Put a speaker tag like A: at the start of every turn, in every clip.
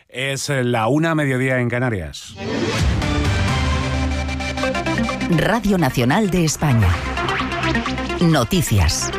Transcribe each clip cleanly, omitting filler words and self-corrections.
A: Es la 1:00 en Canarias.
B: Radio Nacional de España. Noticias.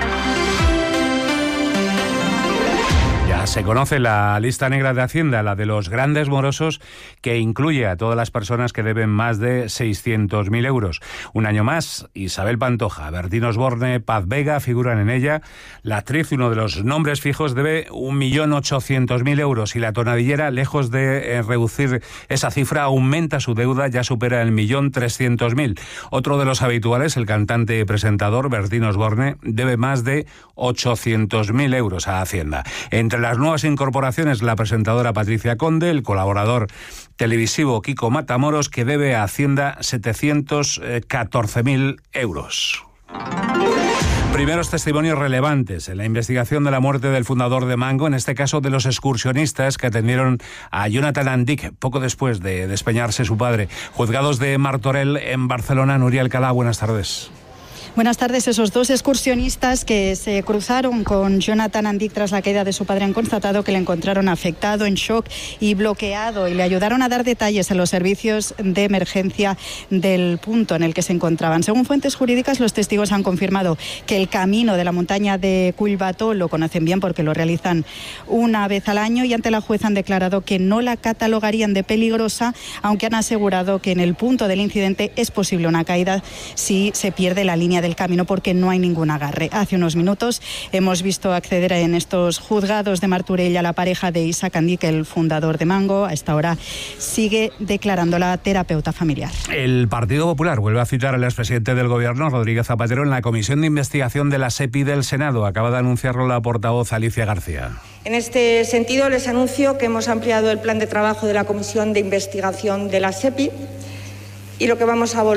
A: Se conoce la lista negra de Hacienda, la de los grandes morosos, que incluye a todas las personas que deben más de 600.000 euros. Un año más, Isabel Pantoja, Bertín Osborne, Paz Vega figuran en ella. La actriz, uno de los nombres fijos, debe 1.800.000 euros y la tonadillera, lejos de reducir esa cifra, aumenta su deuda, ya supera el 1.300.000. Otro de los habituales, el cantante y presentador Bertín Osborne, debe más de 800.000 euros a Hacienda. Entre las nuevas incorporaciones, la presentadora Patricia Conde, el colaborador televisivo Kiko Matamoros, que debe a Hacienda 714.000 euros. Primeros testimonios relevantes en la investigación de la muerte del fundador de Mango, en este caso de los excursionistas que atendieron a Jonathan Andic poco después de despeñarse su padre. Juzgados de Martorell en Barcelona. Nuria Alcalá, buenas tardes.
C: Buenas tardes. Esos dos excursionistas que se cruzaron con Jonathan Andic tras la caída de su padre han constatado que le encontraron afectado, en shock y bloqueado, y le ayudaron a dar detalles a los servicios de emergencia del punto en el que se encontraban. Según fuentes jurídicas, los testigos han confirmado que el camino de la montaña de Collbató lo conocen bien porque lo realizan una vez al año, y ante la jueza han declarado que no la catalogarían de peligrosa, aunque han asegurado que en el punto del incidente es posible una caída si se pierde la línea del camino porque no hay ningún agarre. Hace unos minutos hemos visto acceder en estos juzgados de Martorell a la pareja de Isaac Andic, el fundador de Mango. A esta hora sigue declarando la terapeuta familiar.
A: El Partido Popular vuelve a citar al expresidente del Gobierno, Rodríguez Zapatero, en la comisión de investigación de la SEPI del Senado. Acaba de anunciarlo la portavoz Alicia García.
D: En este sentido, les anuncio que hemos ampliado el plan de trabajo de la comisión de investigación de la SEPI, y lo que vamos a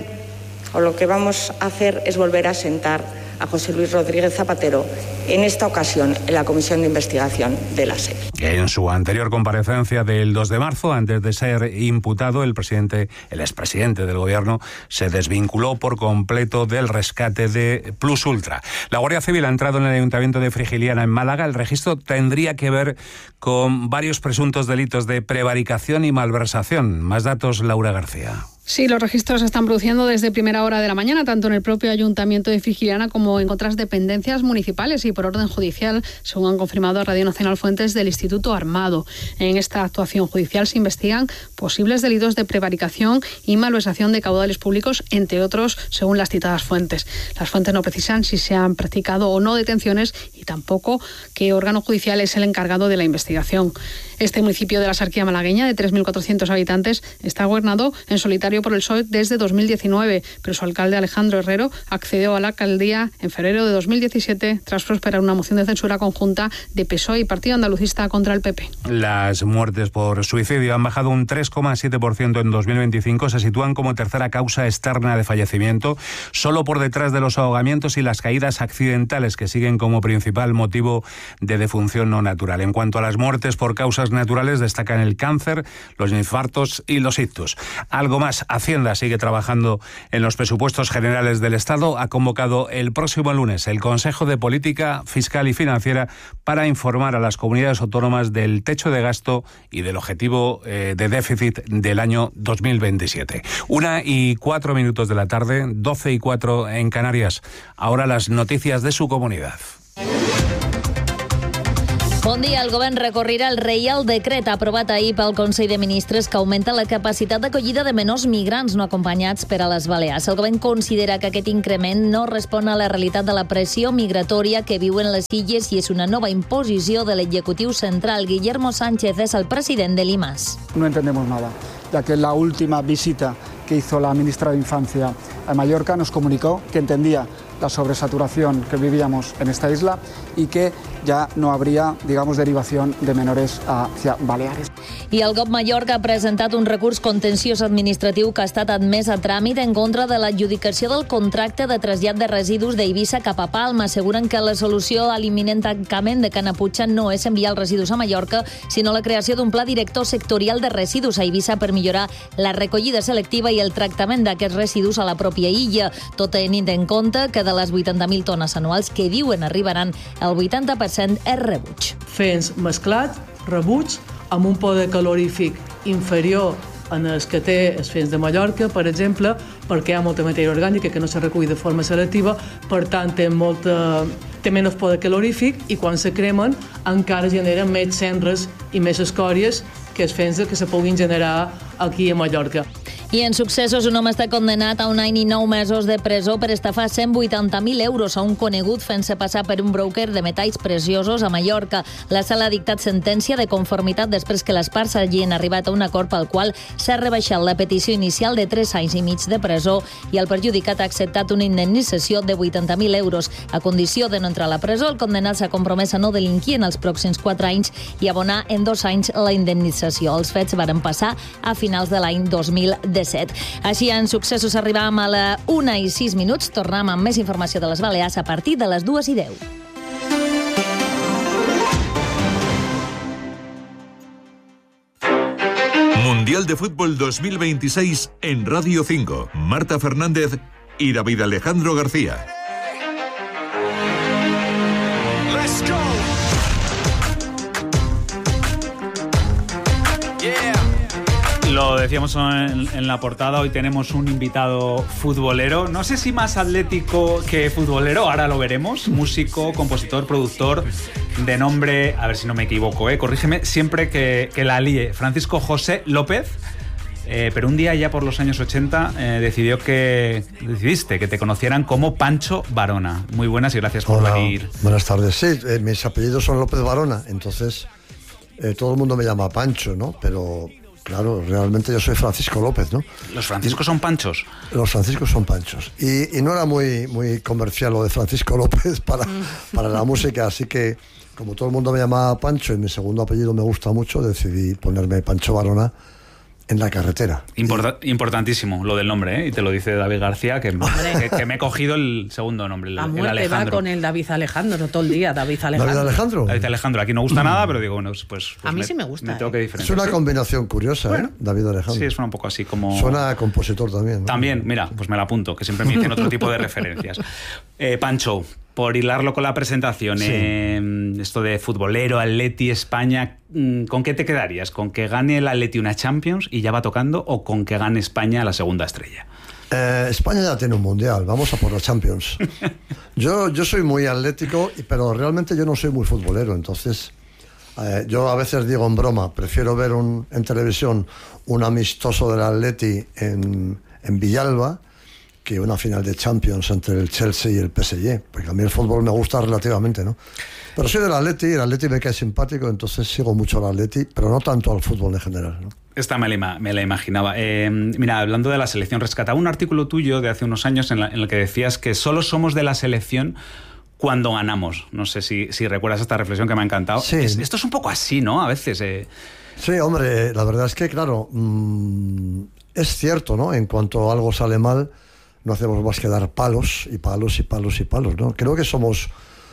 D: hacer es volver a sentar a José Luis Rodríguez Zapatero, en esta ocasión en la Comisión de Investigación de la SEPI.
A: En su anterior comparecencia del 2 de marzo, antes de ser imputado, el expresidente del Gobierno se desvinculó por completo del rescate de Plus Ultra. La Guardia Civil ha entrado en el Ayuntamiento de Frigiliana, en Málaga. El registro tendría que ver con varios presuntos delitos de prevaricación y malversación. Más datos, Laura García.
E: Sí, los registros se están produciendo desde primera hora de la mañana, tanto en el propio Ayuntamiento de Frigiliana como en otras dependencias municipales y por orden judicial, según han confirmado a Radio Nacional fuentes del Instituto Armado. En esta actuación judicial se investigan posibles delitos de prevaricación y malversación de caudales públicos, entre otros, según las citadas fuentes. Las fuentes no precisan si se han practicado o no detenciones y tampoco qué órgano judicial es el encargado de la investigación. Este municipio de la Sarquía malagueña, de 3.400 habitantes, está gobernado en solitario por el PSOE desde 2019, pero su alcalde Alejandro Herrero accedió a la alcaldía en febrero de 2017 tras prosperar una moción de censura conjunta de PSOE y Partido Andalucista contra el PP.
A: Las muertes por suicidio han bajado un 3,7% en 2025, se sitúan como tercera causa externa de fallecimiento, solo por detrás de los ahogamientos y las caídas accidentales, que siguen como principal motivo de defunción no natural. En cuanto a las muertes por causas naturales, destacan el cáncer, los infartos y los ictus. Algo más, Hacienda sigue trabajando en los presupuestos generales del Estado. Ha convocado el próximo lunes el Consejo de Política Fiscal y Financiera para informar a las comunidades autónomas del techo de gasto y del objetivo de déficit del año 2027. 1:04 de la tarde, 12:04 en Canarias. Ahora las noticias de su comunidad.
F: Bon dia. El govern recorrirà el Reial Decret aprovat ahir pel Consell de Ministres que augmenta la capacitat d'acollida de menors migrants no acompanyats per a les Balears. El govern considera que aquest increment no respon a la realitat de la pressió migratòria que viuen les illes i és una nova imposició de l'executiu central. Guillermo Sánchez és el president de l'IMAS.
G: No entendemos nada, ya que la última visita que hizo la ministra de Infancia a Mallorca nos comunicó que entendía la sobresaturación que vivíamos en esta isla y que ya no habría, derivación de menores hacia Baleares.
F: I el GOV Mallorca ha presentat un recurs contenciós administratiu que ha estat admès a tràmit en contra de l'adjudicació del contracte de trasllat de residus d'Eivissa cap a Palma. Asseguren que la solució a l'imminent tancament de Canaputxa no és enviar els residus a Mallorca, sinó la creació d'un pla director sectorial de residus a Eivissa per millorar la recollida selectiva i el tractament d'aquests residus a la pròpia illa, tot tenint en compte que de les 80.000 tones anuals que diuen arribaran, el 80% és rebuig.
H: Fens mesclat, rebuig amb un poder calorífic inferior en els que té els fins de Mallorca, per exemple, perquè hi ha molta matèria orgànica que no se recull de forma selectiva, per tant té menys poder calorífic i quan se cremen encara generen més cendres i més escòries que els fins que se puguin generar aquí a Mallorca.
F: I en successos, un home està condenat a 1 any i 9 mesos de presó per estafar 180.000 euros a un conegut fent-se passar per un broker de metalls preciosos a Mallorca. La sala ha dictat sentència de conformitat després que les parts hagin arribat a un acord pel qual s'ha rebaixat la petició inicial de 3 anys i mig de presó i el perjudicat ha acceptat una indemnització de 80.000 euros. A condició de no entrar a la presó, el condemnat s'ha compromès a no delinquir en els pròxims 4 anys i abonar en 2 anys la indemnització. Els fets varen passar a finals de l'any 2017. Així, en successos, arribàvem a la 1:06. Tornem amb més informació de les Balears a partir de les 2:10.
I: Mundial de Fútbol 2026 en Radio 5. Marta Fernández y David Alejandro García.
J: Let's go. Yeah.
A: Lo decíamos en la portada, hoy tenemos un invitado futbolero, no sé si más atlético que futbolero, ahora lo veremos, músico, compositor, productor, de nombre, a ver si no me equivoco, corrígeme, siempre que la líe, Francisco José López, pero un día ya por los años 80 decidiste que te conocieran como Pancho Varona. Muy buenas y gracias por venir.
K: Buenas tardes, sí, mis apellidos son López Varona, entonces todo el mundo me llama Pancho, ¿no? Pero... Claro, realmente yo soy Francisco López, ¿no?
A: ¿Los franciscos son panchos?
K: Los franciscos son panchos. Y no era muy comercial lo de Francisco López para la música, así que como todo el mundo me llamaba Pancho y mi segundo apellido me gusta mucho, decidí ponerme Pancho Varona en la carretera.
A: Importantísimo lo del nombre, y te lo dice David García, que me he cogido el segundo nombre,
L: La muerte va con el David Alejandro todo el día, David Alejandro.
K: ¿David Alejandro?
A: David Alejandro, aquí no gusta nada, pero digo, bueno, pues
L: a mí sí me gusta.
A: Me tengo que diferenciar.
K: Es una combinación curiosa, bueno, David Alejandro.
A: Sí, suena un poco así como...
K: Suena a compositor también, ¿no?
A: También, mira, pues me la apunto, que siempre me dicen otro tipo de referencias. Pancho, por hilarlo con la presentación, sí. Esto de futbolero, Atleti, España, ¿con qué te quedarías? ¿Con que gane el Atleti una Champions y ya va tocando, o con que gane España la segunda estrella?
K: España ya tiene un mundial, vamos a por la Champions. Yo soy muy atlético, pero realmente yo no soy muy futbolero, entonces yo a veces digo en broma, prefiero ver en televisión un amistoso del Atleti en Villalba que una final de Champions entre el Chelsea y el PSG, porque a mí el fútbol me gusta relativamente, ¿no? Pero soy del Atleti, el Atleti me cae simpático, entonces sigo mucho al Atleti, pero no tanto al fútbol en general, ¿no?
A: Esta me la imaginaba. Mira, hablando de la selección, rescataba un artículo tuyo de hace unos años en el que decías que solo somos de la selección cuando ganamos. No sé si recuerdas esta reflexión que me ha encantado.
K: Sí.
A: Esto es un poco así, ¿no? A veces...
K: Sí, hombre, la verdad es que, claro, es cierto, ¿no? En cuanto algo sale mal, no hacemos más que dar palos y palos y palos y palos, ¿no? Creo que somos,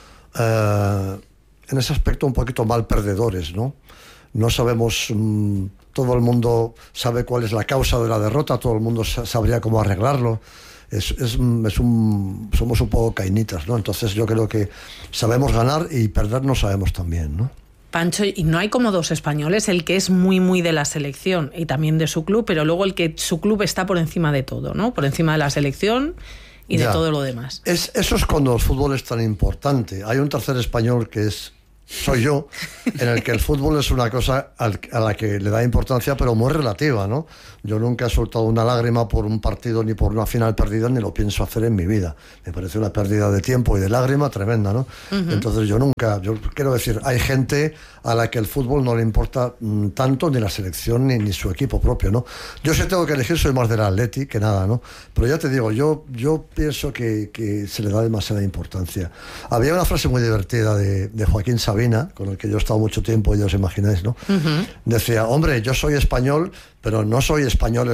K: en ese aspecto, un poquito mal perdedores, ¿no? No sabemos, todo el mundo sabe cuál es la causa de la derrota, todo el mundo sabría cómo arreglarlo. Somos un poco cainitas, ¿no? Entonces yo creo que sabemos ganar y perder no sabemos también, ¿no?
L: Pancho, y no hay como dos españoles, el que es muy, muy de la selección y también de su club, pero luego el que su club está por encima de todo, ¿no? Por encima de la selección y de todo lo demás.
K: Eso es cuando el fútbol es tan importante. Hay un tercer español que soy yo, en el que el fútbol es una cosa a la que le da importancia, pero muy relativa, ¿no? Yo nunca he soltado una lágrima por un partido ni por una final perdida, ni lo pienso hacer en mi vida. Me parece una pérdida de tiempo y de lágrima tremenda, ¿no? Uh-huh. Entonces yo quiero decir, hay gente a la que el fútbol no le importa tanto, ni la selección ni su equipo propio, ¿no? Yo si tengo que elegir soy más del Atleti que nada, ¿no? Pero ya te digo, yo pienso que se le da demasiada importancia. Había una frase muy divertida de Joaquín Sabina, con el que yo he estado mucho tiempo, ya os imagináis, ¿no? Uh-huh. Decía, hombre, yo soy español, pero no soy español.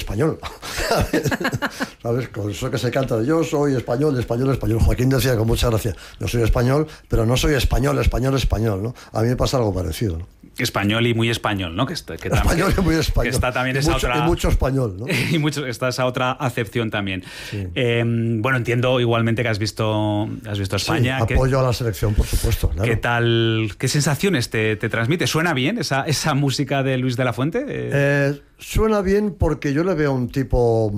K: ¿Sabes? Con eso que se canta, yo soy español. Joaquín decía con mucha gracia, yo soy español, pero no soy español, ¿no? A mí me pasa algo parecido, ¿no?
A: español y muy español, ¿no?
K: Español y muy español.
A: Que está también esa otra...
K: Y mucho español, ¿no?
A: Está esa otra acepción también.
K: Sí.
A: Bueno, entiendo igualmente que has visto España.
K: Sí, apoyo a la selección, por supuesto. Claro.
A: ¿Qué tal? ¿Qué sensaciones te transmite? ¿Suena bien esa música de Luis de la Fuente?
K: Suena bien porque yo le veo un tipo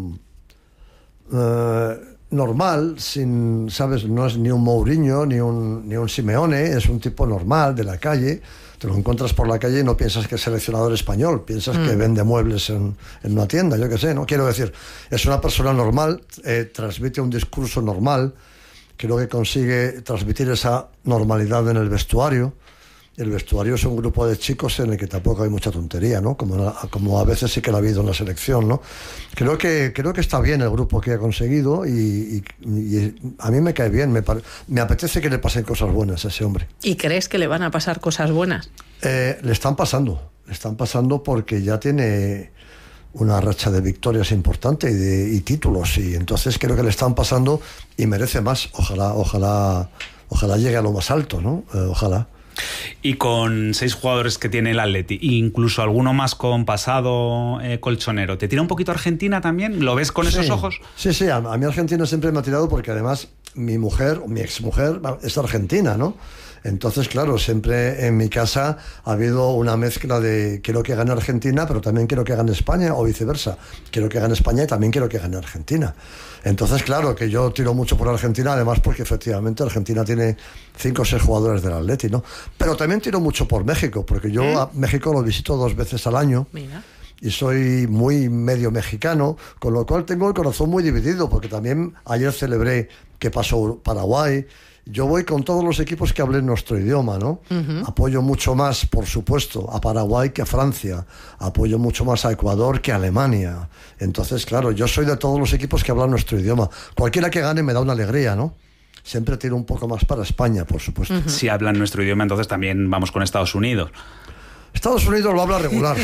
K: normal, ¿sabes? No es ni un Mourinho ni un Simeone, es un tipo normal de la calle. Te lo encuentras por la calle y no piensas que es seleccionador español, piensas que vende muebles en una tienda, yo qué sé, ¿no? Quiero decir, es una persona normal, transmite un discurso normal, creo que consigue transmitir esa normalidad en el vestuario. El vestuario es un grupo de chicos en el que tampoco hay mucha tontería, ¿no? Como a veces sí que la ha habido en la selección, ¿no? Creo que está bien el grupo que ha conseguido y a mí me cae bien, me apetece que le pasen cosas buenas a ese hombre.
L: ¿Y crees que le van a pasar cosas buenas?
K: Le están pasando porque ya tiene una racha de victorias importante y títulos, y entonces creo que le están pasando y merece más. Ojalá llegue a lo más alto, ¿no? Ojalá.
A: Y con 6 jugadores que tiene el Atleti, incluso alguno más con pasado colchonero, ¿te tira un poquito Argentina también? ¿Lo ves con esos ojos?
K: Sí, a mí Argentina siempre me ha tirado porque además mi exmujer es argentina, ¿no? Entonces, claro, siempre en mi casa ha habido una mezcla de quiero que gane Argentina, pero también quiero que gane España, o viceversa. Quiero que gane España y también quiero que gane Argentina. Entonces, claro, que yo tiro mucho por Argentina, además porque efectivamente Argentina tiene 5 o 6 jugadores del Atleti, ¿no? Pero también tiro mucho por México, porque yo a México lo visito 2 veces al año. Mira. Y soy muy medio mexicano, con lo cual tengo el corazón muy dividido, porque también ayer celebré que pasó Paraguay. Yo voy con todos los equipos que hablen nuestro idioma, ¿no? Uh-huh. Apoyo mucho más, por supuesto, a Paraguay que a Francia. Apoyo mucho más a Ecuador que a Alemania. Entonces, claro, yo soy de todos los equipos que hablan nuestro idioma. Cualquiera que gane me da una alegría, ¿no? Siempre tiro un poco más para España, por supuesto.
A: Uh-huh. Si hablan nuestro idioma, entonces también vamos con Estados Unidos.
K: Estados Unidos lo habla regular.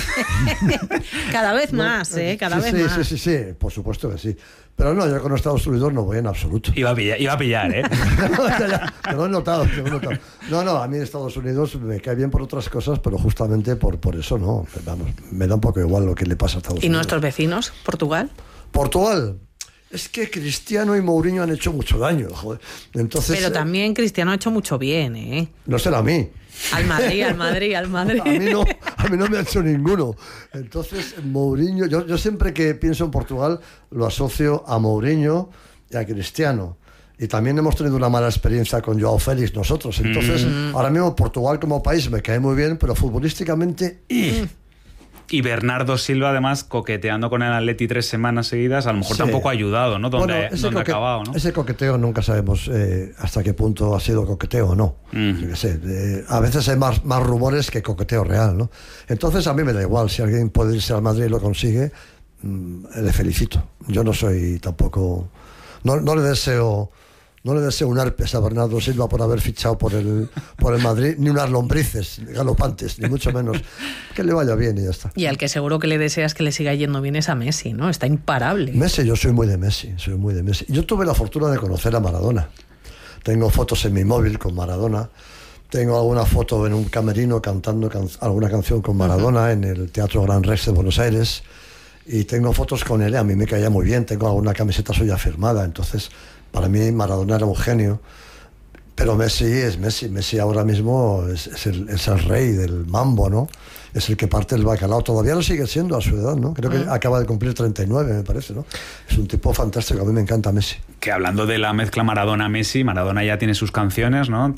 L: Cada vez más, Cada vez más.
K: Sí, por supuesto que sí. Pero no, yo con Estados Unidos no voy en absoluto.
A: Iba a pillar, ¿eh?
K: Te lo he notado. No, a mí Estados Unidos me cae bien por otras cosas, pero justamente por eso no. Vamos, me da un poco igual lo que le pasa a Estados Unidos.
L: ¿Y nuestros vecinos? ¿Portugal?
K: Portugal. Es que Cristiano y Mourinho han hecho mucho daño, joder. Entonces,
L: pero también Cristiano ha hecho mucho bien, ¿eh?
K: No será a mí.
L: Al Madrid.
K: A mí no me ha hecho ninguno. Entonces, Mourinho, yo siempre que pienso en Portugal lo asocio a Mourinho y a Cristiano. Y también hemos tenido una mala experiencia con Joao Félix nosotros. Entonces, ahora mismo Portugal como país me cae muy bien, pero futbolísticamente...
A: Y Bernardo Silva, además, coqueteando con el Atleti 3 semanas seguidas, a lo mejor tampoco ha ayudado, ¿no? ¿Dónde ha acabado, ¿no?
K: Ese coqueteo nunca sabemos hasta qué punto ha sido coqueteo o no. Yo qué sé, a veces hay más rumores que coqueteo real, ¿no? Entonces a mí me da igual, si alguien puede irse al Madrid y lo consigue, le felicito. Yo no soy tampoco... No le deseo un herpes a Bernardo Silva por haber fichado por el Madrid, ni unas lombrices galopantes, ni mucho menos. Que le vaya bien y ya está.
L: Y al que seguro que le deseas que le siga yendo bien es a Messi, ¿no? Está imparable.
K: Messi, yo soy muy de Messi. Yo tuve la fortuna de conocer a Maradona. Tengo fotos en mi móvil con Maradona. Tengo alguna foto en un camerino cantando alguna canción con Maradona en el Teatro Gran Rex de Buenos Aires. Y tengo fotos con él, a mí me caía muy bien. Tengo alguna camiseta suya firmada, entonces... Para mí Maradona era un genio, pero Messi es Messi. Messi ahora mismo es el rey del mambo, ¿no? Es el que parte el bacalao. Todavía lo sigue siendo a su edad, ¿no? Creo que acaba de cumplir 39, me parece, ¿no? Es un tipo fantástico, a mí me encanta Messi.
A: Que hablando de la mezcla Maradona-Messi, Maradona ya tiene sus canciones, ¿no?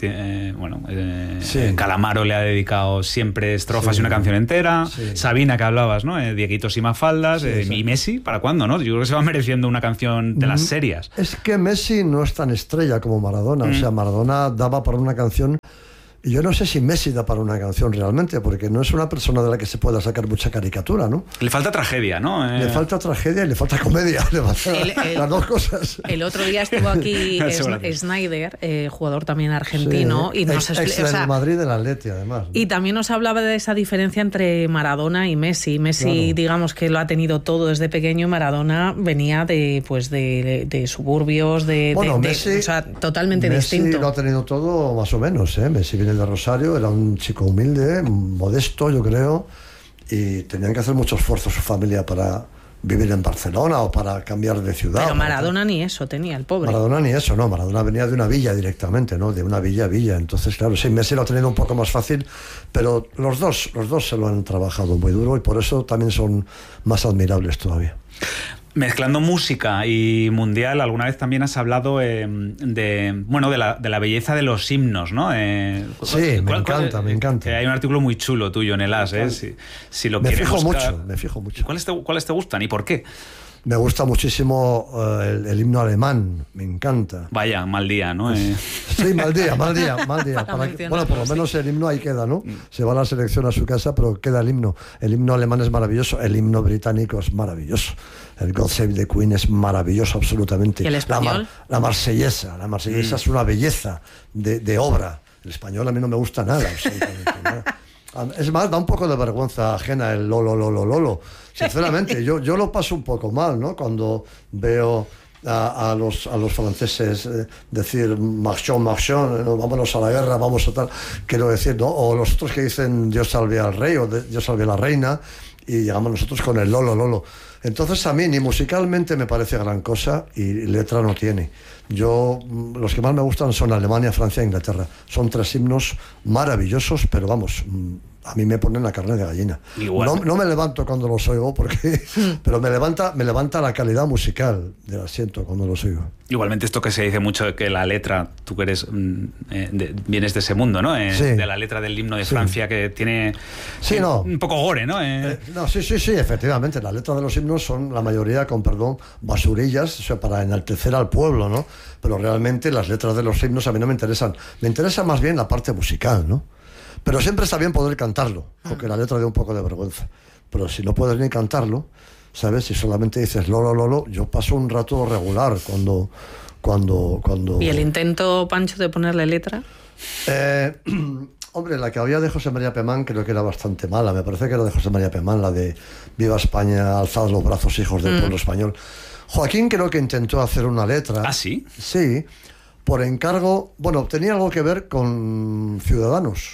A: Sí. Calamaro le ha dedicado siempre estrofas y una canción entera. Sí. Sabina, que hablabas, ¿no? Dieguitos y Mafaldas. Y Messi, ¿para cuándo, no? Yo creo que se va mereciendo una canción de las serias.
K: Es que Messi no es tan estrella como Maradona. O sea, Maradona daba para una canción... Y yo no sé si Messi da para una canción realmente, porque no es una persona de la que se pueda sacar mucha caricatura, ¿no?
A: Le falta tragedia, ¿no?
K: Le falta tragedia y le falta comedia, las dos cosas.
L: El otro día estuvo aquí Snyder, jugador también argentino, y nos
K: explicó... Ex del Madrid del Atleti, además, ¿no?
L: Y también nos hablaba de esa diferencia entre Maradona y Messi. Messi, digamos que lo ha tenido todo desde pequeño, y Maradona venía de suburbios,
K: Messi,
L: o sea, totalmente
K: Messi
L: distinto.
K: Messi lo ha tenido todo más o menos, ¿eh? Messi viene viene de Rosario, era un chico humilde, modesto, yo creo, y tenían que hacer mucho esfuerzo su familia para vivir en Barcelona o para cambiar de ciudad.
L: Pero Maradona ni eso tenía, el pobre.
K: Maradona ni eso, no. Maradona venía de una villa directamente, ¿no? De una villa a villa. Entonces, claro, sí, Messi lo ha tenido un poco más fácil, pero los dos se lo han trabajado muy duro y por eso también son más admirables todavía.
M: Mezclando música y mundial, alguna vez también has hablado de la belleza de los himnos, ¿no?
K: Sí, me encanta.
M: Hay un artículo muy chulo tuyo en el AS, si lo quieres buscar.
K: Me fijo mucho.
M: ¿Cuáles te gustan y por qué?
K: Me gusta muchísimo el himno alemán, me encanta.
M: Vaya, mal día, ¿no?
K: Sí, mal día. Bueno, por lo menos el himno ahí queda, ¿no? Se va la selección a su casa, pero queda el himno. El himno alemán es maravilloso, el himno británico es maravilloso. El God Save the Queen es maravilloso, absolutamente.
L: ¿Y el español?
K: La marsellesa es una belleza de obra. El español a mí no me gusta nada, absolutamente nada. Es más, da un poco de vergüenza ajena el lolo. Sinceramente, yo lo paso un poco mal, ¿no? Cuando veo a los franceses decir marchons, vámonos a la guerra, vamos a tal, quiero decir, ¿no? O los otros que dicen Dios salve al rey o Dios salve a la reina, y llegamos nosotros con el lolo. Entonces a mí ni musicalmente me parece gran cosa y letra no tiene. Los que más me gustan son Alemania, Francia e Inglaterra. Son 3 himnos maravillosos, pero vamos, a mí me ponen la carne de gallina. No me levanto cuando los oigo, pero me levanta la calidad musical del asiento cuando los oigo.
M: Igualmente esto que se dice mucho, que la letra, tú que eres vienes de ese mundo, ¿no?
K: Sí.
M: De la letra del himno de Francia, que tiene un poco gore, ¿no?
K: Sí, efectivamente. Las letras de los himnos son la mayoría, con perdón, basurillas, o sea, para enaltecer al pueblo, ¿no? Pero realmente las letras de los himnos a mí no me interesan. Me interesa más bien la parte musical, ¿no? Pero siempre está bien poder cantarlo, porque la letra da un poco de vergüenza. Pero si no puedes ni cantarlo, ¿sabes? Si solamente dices lolo, yo paso un rato regular cuando...
L: ¿Y el intento, Pancho, de ponerle letra?
K: Hombre, la que había de José María Pemán creo que era bastante mala. Me parece que era de José María Pemán, la de Viva España, alzad los brazos, hijos del pueblo español. Joaquín creo que intentó hacer una letra.
M: ¿Ah, sí?
K: Sí, por encargo... Bueno, tenía algo que ver con Ciudadanos.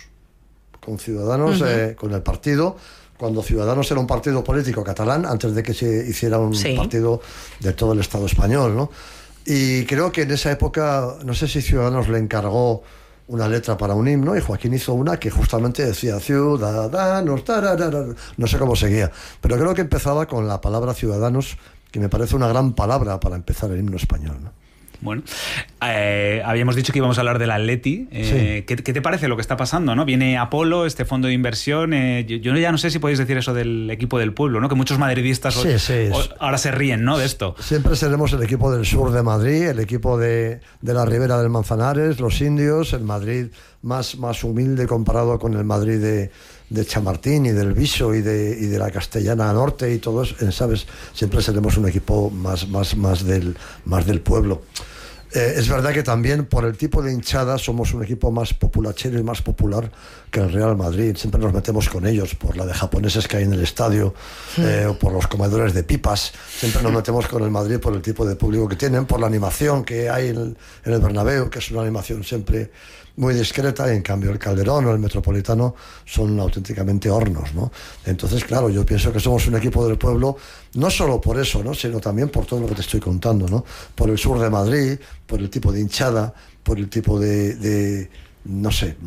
K: Con el partido, cuando Ciudadanos era un partido político catalán, antes de que se hiciera un partido de todo el Estado español, ¿no? Y creo que en esa época, no sé si Ciudadanos le encargó una letra para un himno, y Joaquín hizo una que justamente decía Ciudadanos, no sé cómo seguía, pero creo que empezaba con la palabra Ciudadanos, que me parece una gran palabra para empezar el himno español, ¿no?
M: Bueno, habíamos dicho que íbamos a hablar del Atleti.
K: Sí.
M: ¿Qué te parece lo que está pasando, no? Viene Apolo, este fondo de inversión. Yo ya no sé si podéis decir eso del equipo del pueblo, ¿no? Que muchos madridistas ahora se ríen, ¿no? De esto.
K: Siempre seremos el equipo del sur de Madrid, el equipo de la Ribera del Manzanares, los indios, el Madrid más humilde comparado con el Madrid de Chamartín y del Viso y de la Castellana Norte y todo eso, ¿sabes? Siempre seremos un equipo más del pueblo. Es verdad que también por el tipo de hinchada somos un equipo más populachero y más popular que el Real Madrid. Siempre nos metemos con ellos por la de japoneses que hay en el estadio, o por los comedores de pipas. Siempre nos metemos con el Madrid por el tipo de público que tienen, por la animación que hay en el Bernabéu, que es una animación siempre muy discreta, y en cambio el Calderón o el Metropolitano son auténticamente hornos, ¿no? Entonces, claro, yo pienso que somos un equipo del pueblo, no solo por eso, ¿no? Sino también por todo lo que te estoy contando, ¿no? Por el sur de Madrid, por el tipo de hinchada, por el tipo de no sé,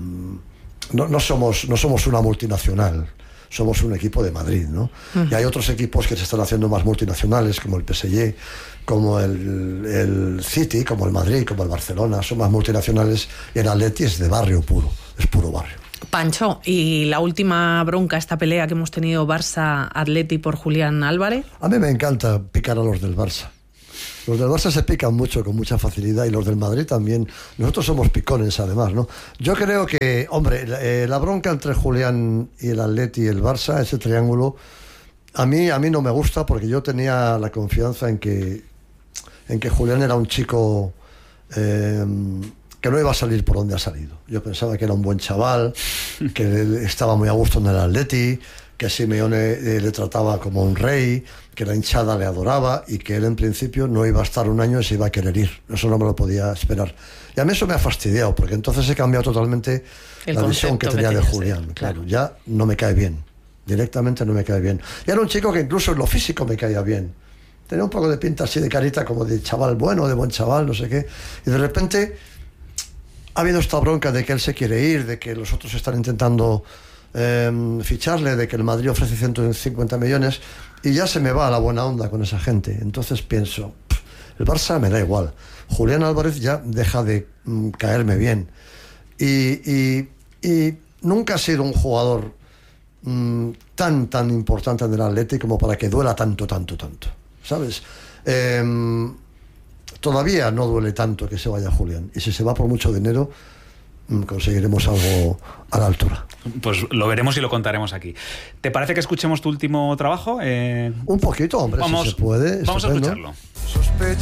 K: no somos una multinacional. Somos un equipo de Madrid, ¿no? Y hay otros equipos que se están haciendo más multinacionales, como el PSG, como el City, como el Madrid, como el Barcelona. Son más multinacionales, y el Atleti es de barrio puro, es puro barrio.
L: Pancho, ¿y la última bronca, esta pelea que hemos tenido Barça-Atleti por Julián Álvarez?
K: A mí me encanta picar a los del Barça. Los del Barça se pican mucho, con mucha facilidad, y los del Madrid también. Nosotros somos picones, además, ¿no? Yo creo que, hombre, la bronca entre Julián y el Atleti y el Barça, ese triángulo, a mí no me gusta, porque yo tenía la confianza en que Julián era un chico que no iba a salir por donde ha salido. Yo pensaba que era un buen chaval, que estaba muy a gusto en el Atleti, que Simeone le trataba como un rey, que la hinchada le adoraba y que él en principio no iba a estar un año y se iba a querer ir. Eso no me lo podía esperar. Y a mí eso me ha fastidiado, porque entonces he cambiado totalmente la visión que tenía de Julián. Claro, ya no me cae bien. Directamente no me cae bien. Y era un chico que incluso en lo físico me caía bien. Tenía un poco de pinta así de carita como de chaval bueno, de buen chaval, no sé qué. Y de repente ha habido esta bronca de que él se quiere ir, de que los otros están intentando ficharle, de que el Madrid ofrece 150 millones y ya se me va la buena onda con esa gente. Entonces pienso, el Barça me da igual. Julián Álvarez ya deja de caerme bien. Y nunca ha sido un jugador tan importante en el Atleti como para que duela tanto, ¿sabes? Todavía no duele tanto que se vaya Julián, y si se va por mucho dinero conseguiremos algo a la altura.
M: Pues lo veremos y lo contaremos aquí. ¿Te parece que escuchemos tu último trabajo?
K: Un poquito, hombre, si se puede.
M: Vamos a escucharlo.